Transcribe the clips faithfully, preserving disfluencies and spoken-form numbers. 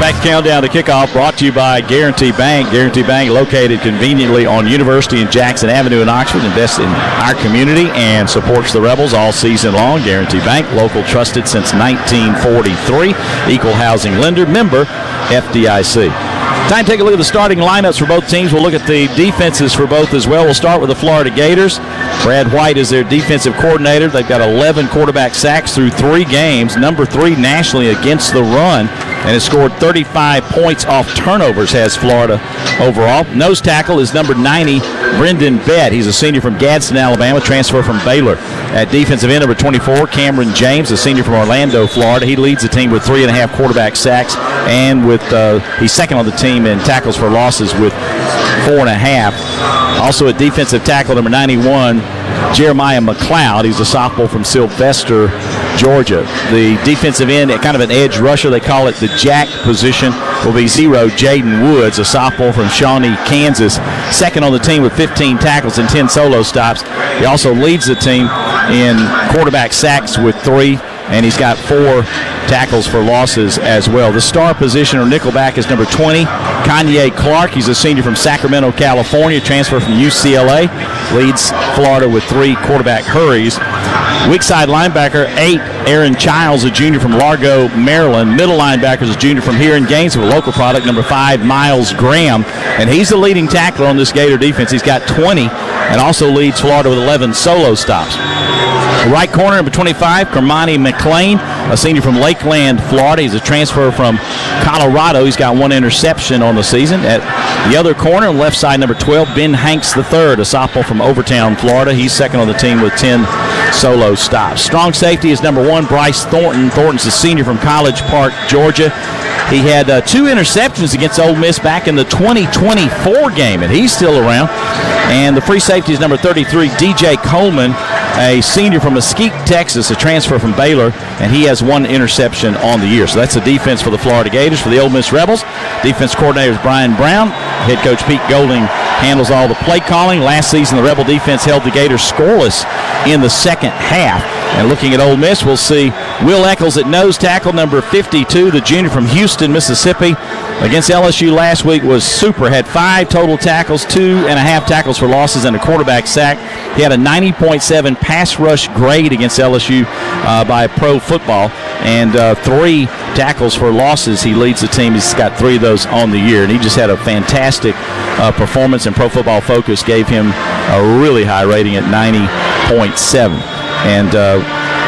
back. Countdown to kickoff brought to you by Guarantee Bank. Guarantee Bank, located conveniently on University and Jackson Avenue in Oxford, invests in our community and supports the Rebels all season long. Guarantee Bank, local, trusted since nineteen forty-three. Equal housing lender, member F D I C. Time to take a look at the starting lineups for both teams. We'll look at the defenses for both as well. We'll start with the Florida Gators. Brad White is their defensive coordinator. They've got eleven quarterback sacks through three games, number three nationally against the run, and has scored thirty-five points off turnovers, has Florida overall. Nose tackle is number ninety, Brendan Bett. He's a senior from Gadsden, Alabama, transfer from Baylor. At defensive end, number twenty-four, Cameron James, a senior from Orlando, Florida. He leads the team with three and a half quarterback sacks, and with uh, he's second on the team in tackles for losses with four and a half. Also at defensive tackle, number ninety-one, Jeremiah McLeod. He's a sophomore from Sylvester, Georgia. The defensive end, kind of an edge rusher, they call it the jack position, will be zero, Jaden Woods, a sophomore from Shawnee, Kansas. Second on the team with fifteen tackles and ten solo stops. He also leads the team in quarterback sacks with three, and he's got four tackles for losses as well. The star position or nickelback is number twenty, Kanye Clark. He's a senior from Sacramento, California, transfer from U C L A. Leads Florida with three quarterback hurries. Weak side linebacker, eight, Aaron Childs, a junior from Largo, Maryland. Middle linebacker is a junior from here in Gainesville, local product, number five, Miles Graham. And he's the leading tackler on this Gator defense. He's got twenty and also leads Florida with eleven solo stops. Right corner, number twenty-five, Kermani McLean, a senior from Lakeland, Florida. He's a transfer from Colorado. He's got one interception on the season. At the other corner, on the left side, number twelve, Ben Hanks the third, a sophomore from Overtown, Florida. He's second on the team with ten solo stops. Strong safety is number one, Bryce Thornton. Thornton's a senior from College Park, Georgia. He had uh, two interceptions against Ole Miss back in the twenty twenty-four game, and he's still around. And the free safety is number thirty-three, D J Coleman, a senior from Mesquite, Texas, a transfer from Baylor, and he has one interception on the year. So that's the defense for the Florida Gators. For the Ole Miss Rebels, defense coordinator is Brian Brown. Head coach Pete Golding handles all the play calling. Last season, the Rebel defense held the Gators scoreless in the second half. And looking at Ole Miss, we'll see Will Eccles at nose tackle, number fifty-two, the junior from Houston, Mississippi. Against L S U last week was super. Had five total tackles, two and a half tackles for losses, and a quarterback sack. He had a ninety point seven pass rush grade against L S U uh, by Pro Football, and uh, three tackles for losses. He leads the team. He's got three of those on the year, and he just had a fantastic uh, performance, and Pro Football Focus gave him a really high rating at ninety point seven. And uh,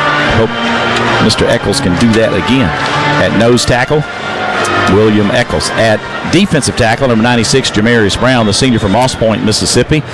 hope Mister Eccles can do that again. At nose tackle, William Eccles. At defensive tackle, number ninety-six, Jamarius Brown, the senior from Moss Point, Mississippi.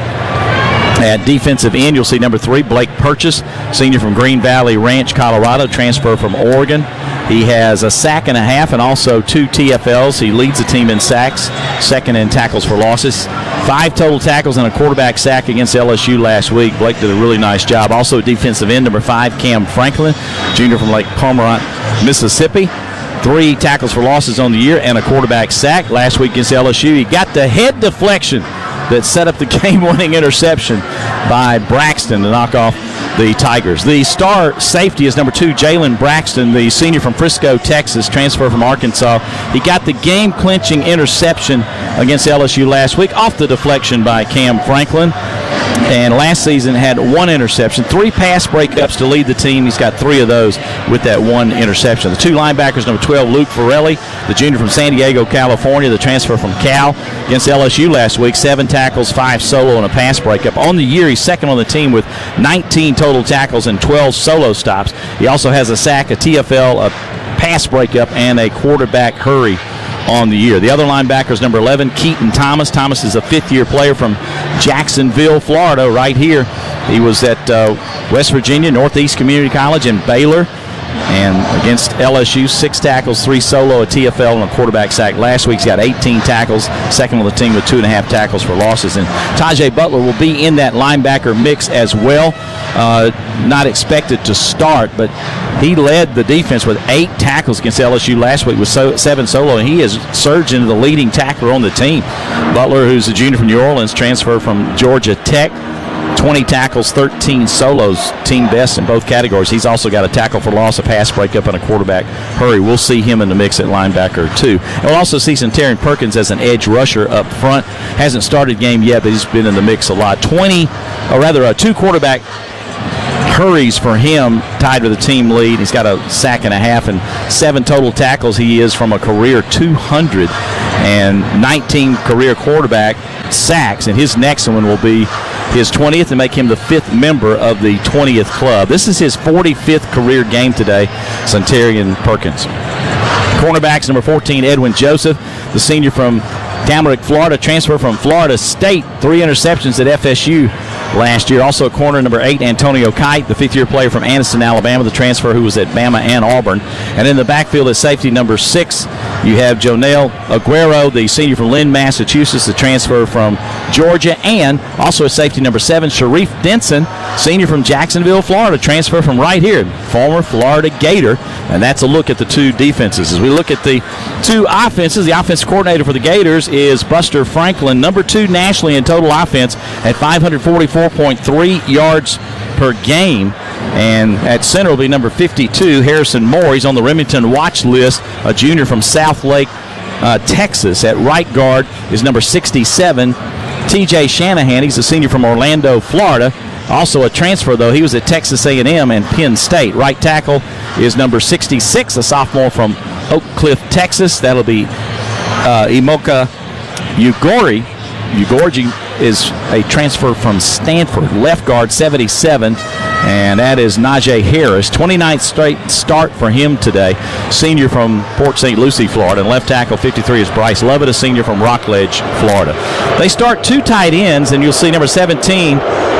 At defensive end, you'll see number three, Blake Purchase, senior from Green Valley Ranch, Colorado, transfer from Oregon. He has a sack and a half and also two T F Ls. He leads the team in sacks, second in tackles for losses. Five total tackles and a quarterback sack against L S U last week. Blake did a really nice job. Also defensive end, number five, Cam Franklin, junior from Lake Cormorant, Mississippi. Three tackles for losses on the year and a quarterback sack. Last week against L S U, he got the head deflection that set up the game-winning interception by Braxton to knock off the Tigers. The star safety is number two, Jalen Braxton, the senior from Frisco, Texas, transfer from Arkansas. He got the game-clinching interception against L S U last week off the deflection by Cam Franklin. And last season had one interception, three pass breakups to lead the team. He's got three of those with that one interception. The two linebackers, number twelve, Luke Forelli, the junior from San Diego, California, the transfer from Cal, against L S U last week. Seven tackles, five solo, and a pass breakup. On the year, he's second on the team with nineteen total tackles and twelve solo stops. He also has a sack, a T F L, a pass breakup, and a quarterback hurry on the year. The other linebacker is number eleven, Keaton Thomas. Thomas is a fifth-year player from Jacksonville, Florida, right here. He was at uh, West Virginia, Northeast Community College, and Baylor. And against L S U, six tackles, three solo, a T F L, and a quarterback sack. Last week, he's got eighteen tackles, second on the team with two and a half tackles for losses. And Tajay Butler will be in that linebacker mix as well. Uh, not expected to start, but he led the defense with eight tackles against L S U last week with so, seven solo, and he has surged into the leading tackler on the team. Butler, who's a junior from New Orleans, transfer from Georgia Tech. twenty tackles, thirteen solos, team best in both categories. He's also got a tackle for loss, a pass breakup, and a quarterback hurry. We'll see him in the mix at linebacker, too. And we'll also see Centurion Perkins as an edge rusher up front. Hasn't started game yet, but he's been in the mix a lot. twenty, or rather, uh, two quarterback hurries for him, tied with a team lead. He's got a sack and a half and seven total tackles. He is from a career two hundred and nineteen career quarterback sacks, and his next one will be his twentieth and make him the fifth member of the twentieth club. This is his forty-fifth career game today, Centurion Perkins. Cornerbacks, number fourteen, Edwin Joseph, the senior from Tamarack, Florida, transfer from Florida State, three interceptions at F S U last year. Also at corner, number eight, Antonio Kite, the fifth-year player from Anniston, Alabama, the transfer who was at Bama and Auburn. And in the backfield at safety, number six, you have Jonelle Aguero, the senior from Lynn, Massachusetts, the transfer from Georgia. And also at safety, number seven, Sharif Denson, senior from Jacksonville, Florida, transfer from right here, former Florida Gator. And that's a look at the two defenses. As we look at the two offenses, the offensive coordinator for the Gators is Buster Franklin, number two nationally in total offense at five forty-four point three yards per game. And at center will be number fifty-two, Harrison Moore. He's on the Remington watch list, a junior from South Lake, uh, Texas. At right guard is number sixty-seven, T J Shanahan. He's a senior from Orlando, Florida. Also a transfer, though. He was at Texas A and M and Penn State. Right tackle is number sixty-six, a sophomore from Oak Cliff, Texas. That'll be uh, Imoka Ugori. Ugorji is a transfer from Stanford. Left guard, seventy-seven, and that is Najee Harris. twenty-ninth straight start for him today. Senior from Port Saint Lucie, Florida. And left tackle, fifty-three, is Bryce Lovett, a senior from Rockledge, Florida. They start two tight ends, and you'll see number seventeen,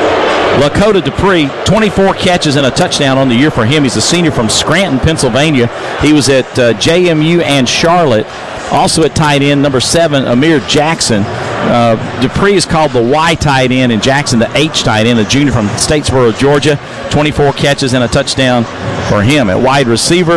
Lakota Dupree, twenty-four catches and a touchdown on the year for him. He's a senior from Scranton, Pennsylvania. He was at uh, J M U and Charlotte. Also at tight end, number seven, Amir Jackson. Uh, Dupree is called the Y tight end, and Jackson the H tight end, a junior from Statesboro, Georgia. twenty-four catches and a touchdown for him. At wide receiver,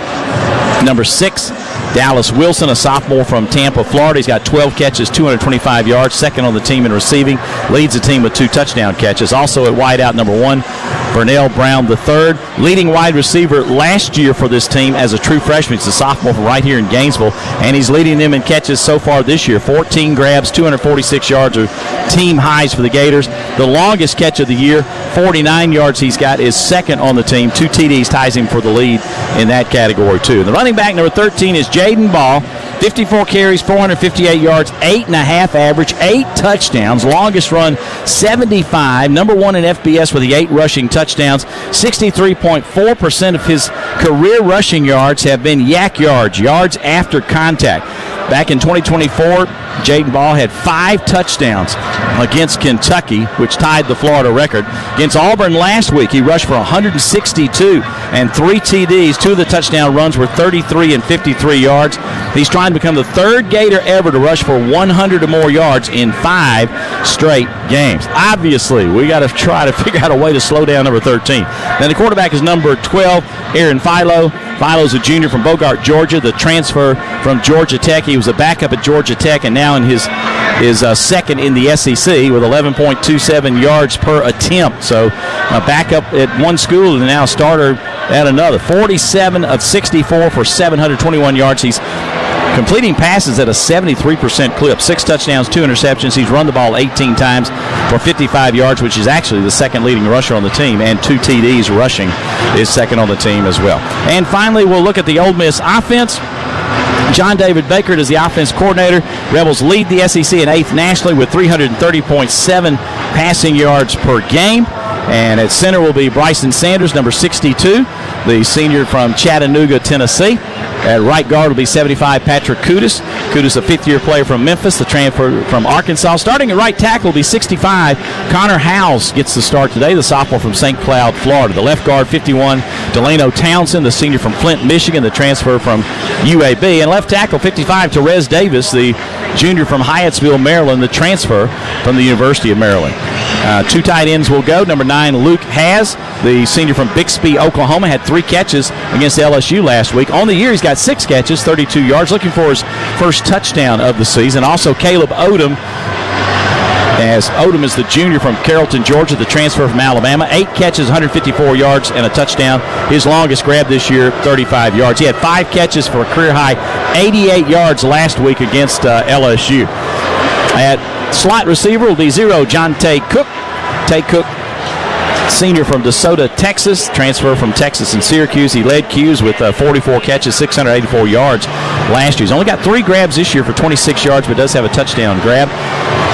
number six, Dallas Wilson, a sophomore from Tampa, Florida. He's got twelve catches, two hundred twenty-five yards, second on the team in receiving, leads the team with two touchdown catches. Also at wideout, number one, Vernell Brown the third, leading wide receiver last year for this team as a true freshman. He's a sophomore from right here in Gainesville, and he's leading them in catches so far this year. fourteen grabs, two hundred forty-six yards are team highs for the Gators. The longest catch of the year, forty-nine yards he's got, is second on the team. Two T Ds ties him for the lead in that category, too. The running back, number thirteen, is Jaden Ball. fifty-four carries, four hundred fifty-eight yards, eight and a half average, eight touchdowns. Longest run, seventy-five. Number one in F B S with the eight rushing touchdowns. sixty-three point four percent of his career rushing yards have been yak yards, yards after contact. Back in twenty twenty-four, Jaden Ball had five touchdowns against Kentucky, which tied the Florida record. Against Auburn last week, he rushed for one hundred sixty-two and three T Ds. Two of the touchdown runs were thirty-three and fifty-three yards. He's trying to become the third Gator ever to rush for one hundred or more yards in five straight games. Obviously, we got to try to figure out a way to slow down number thirteen. Then the quarterback is number twelve, Aaron Philo. Philo's a junior from Bogart, Georgia, the transfer from Georgia Tech. He was a backup at Georgia Tech and now in his is uh, second in the S E C with eleven point two seven yards per attempt. So a backup at one school and now a starter at another. forty-seven of sixty-four for seven hundred twenty-one yards. He's completing passes at a seventy-three percent clip. Six touchdowns, two interceptions. He's run the ball eighteen times for fifty-five yards, which is actually the second leading rusher on the team, and two T Ds rushing is second on the team as well. And finally, we'll look at the Ole Miss offense. John David Baker is the offense coordinator. Rebels lead the S E C in eighth nationally with three hundred thirty point seven passing yards per game. And at center will be Bryson Sanders, number sixty-two, the senior from Chattanooga, Tennessee. At right guard will be seventy-five, Patrick Kudus. Kudus, a fifth-year player from Memphis, the transfer from Arkansas. Starting at right tackle will be sixty-five, Connor Howes gets the start today, the sophomore from Saint Cloud, Florida. The left guard, fifty-one, Delano Townsend, the senior from Flint, Michigan, the transfer from U A B. And left tackle, fifty-five, Terez Davis, the junior from Hyattsville, Maryland, the transfer from the University of Maryland. Uh, two tight ends will go. Number nine, Luke Haas, the senior from Bixby, Oklahoma, had three catches against L S U last week. On the year, he's got six catches, thirty-two yards, looking for his first touchdown of the season. Also, Caleb Odom, As Odom is the junior from Carrollton, Georgia, the transfer from Alabama. Eight catches, one hundred fifty-four yards, and a touchdown. His longest grab this year, thirty-five yards. He had five catches for a career-high eighty-eight yards last week against uh, L S U. At slot receiver will be zero, John Tay Cook. Tay Cook, senior from DeSoto, Texas, transfer from Texas and Syracuse. He led Q's with uh, forty-four catches, six hundred eighty-four yards last year. He's only got three grabs this year for twenty-six yards, but does have a touchdown grab.